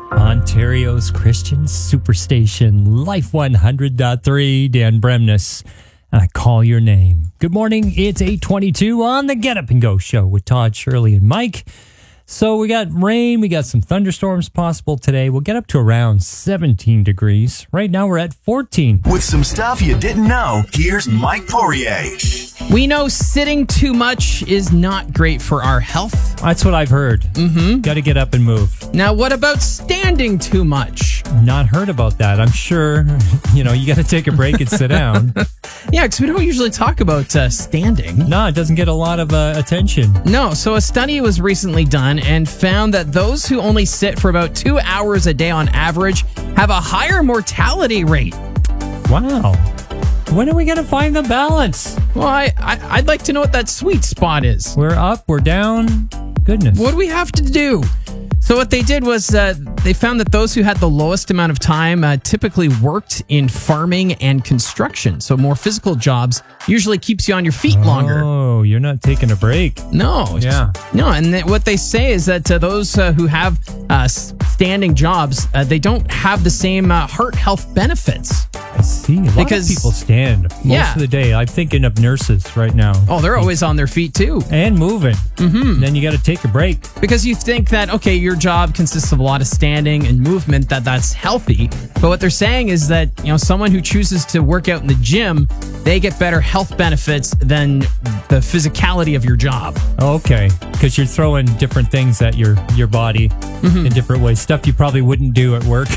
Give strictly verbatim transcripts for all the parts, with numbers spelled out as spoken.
Ontario's Christian Superstation, Life one hundred point three, Dan Bremnes, and I call your name. Good morning, it's eight twenty-two on the Get Up and Go show with Todd, Shirley, and Mike. So we got rain, we got some thunderstorms possible today. We'll get up to around seventeen degrees. Right now we're at fourteen. With some stuff you didn't know, here's Mike Poirier. We know sitting too much is not great for our health. That's what I've heard. Mm-hmm. Got to get up and move. Now, what about standing too much? Not heard about that. I'm sure, you know, you got to take a break and sit down. Yeah, because we don't usually talk about uh, standing. No, it doesn't get a lot of uh, attention. No, so a study was recently done and found that those who only sit for about two hours a day on average have a higher mortality rate. Wow. When are we going to find the balance? Well, I, I, I'd like to know what that sweet spot is. We're up, we're down. Goodness. What do we have to do? So what they did was uh, they found that those who had the lowest amount of time uh, typically worked in farming and construction. So more physical jobs usually keeps you on your feet longer. Oh, you're not taking a break. No. Yeah. No, and th- what they say is that uh, those uh, who have uh, standing jobs, uh, they don't have the same uh, heart health benefits. I see. A lot Because- of people stand most Yeah. of the day. I'm thinking of nurses right now. Oh, they're always on their feet too. And moving. Mm-hmm. And then you got to take a break. Because you think that, okay, your job consists of a lot of standing and movement, that that's healthy. But what they're saying is that, you know, someone who chooses to work out in the gym, they get better health benefits than the physicality of your job. Okay. Because you're throwing different things at your, your body Mm-hmm. in different ways. Stuff you probably wouldn't do at work.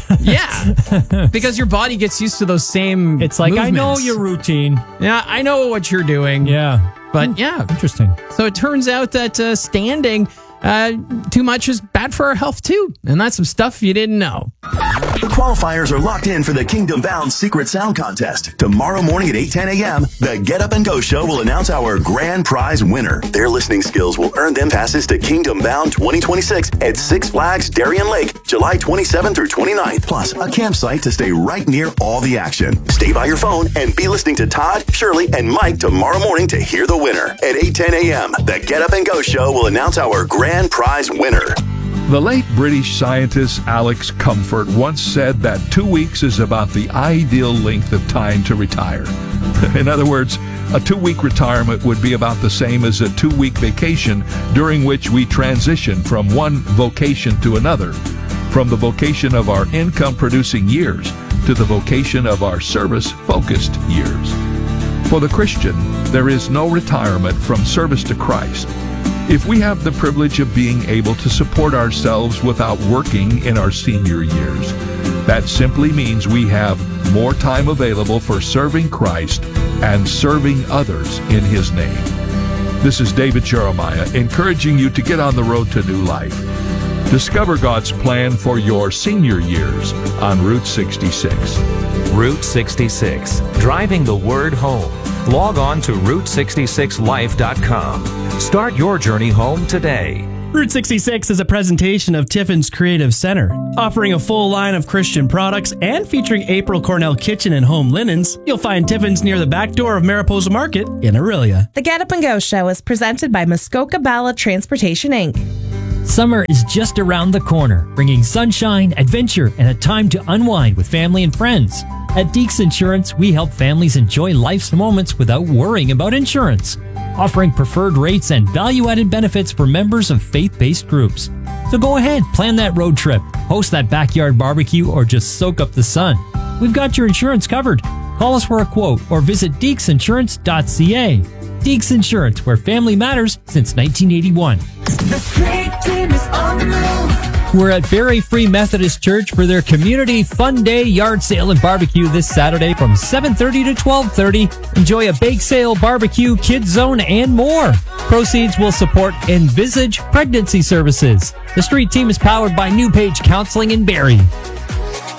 Yeah. Because your body gets used to those same It's like, I know movements. your routine. Yeah, I know what you're doing. Yeah. But yeah. Interesting. So it turns out that uh, standing uh, too much is bad for our health too. And that's some stuff you didn't know. Qualifiers are locked in for the Kingdom Bound Secret Sound Contest. Tomorrow morning at eight ten a.m., the Get Up and Go show will announce our grand prize winner. Their listening skills will earn them passes to Kingdom Bound twenty twenty-six at Six Flags Darien Lake, July twenty-seventh through twenty-ninth, plus a campsite to stay right near all the action. Stay by your phone and be listening to Todd, Shirley, and Mike tomorrow morning to hear the winner. At eight ten a.m., the Get Up and Go show will announce our grand prize winner. The late British scientist Alex Comfort once said that two weeks is about the ideal length of time to retire. In other words, a two-week retirement would be about the same as a two-week vacation during which we transition from one vocation to another, from the vocation of our income-producing years to the vocation of our service-focused years. For the Christian, there is no retirement from service to Christ. If we have the privilege of being able to support ourselves without working in our senior years, that simply means we have more time available for serving Christ and serving others in His name. This is David Jeremiah encouraging you to get on the road to new life. Discover God's plan for your senior years on Route sixty-six. Route sixty-six, driving the word home. Log on to route sixty-six life dot com. Start your journey home today. Route sixty-six is a presentation of Tiffin's Creative Center. Offering a full line of Christian products and featuring April Cornell Kitchen and Home Linens, you'll find Tiffin's near the back door of Mariposa Market in Aurelia. The Get Up and Go show is presented by Muskoka Bala Transportation, Incorporated. Summer is just around the corner, bringing sunshine, adventure, and a time to unwind with family and friends. At Deeks Insurance, we help families enjoy life's moments without worrying about insurance, offering preferred rates and value-added benefits for members of faith-based groups. So go ahead, plan that road trip, host that backyard barbecue, or just soak up the sun. We've got your insurance covered. Call us for a quote or visit deeks insurance dot c a. Deeks Insurance, where family matters since nineteen eighty-one. The street team is on the move. We're at Berry Free Methodist Church for their Community Fun Day Yard Sale and Barbecue this Saturday from seven thirty to twelve thirty. Enjoy a bake sale, barbecue, kids zone, and more. Proceeds will support Envisage Pregnancy Services. The street team is powered by New Page Counseling in Barrie.